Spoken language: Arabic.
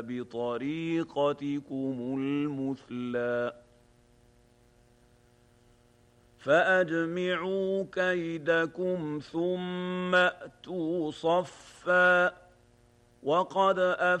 بطريقتكم المثلى فأجمعوا كيدكم ثم أتوا صفا وقد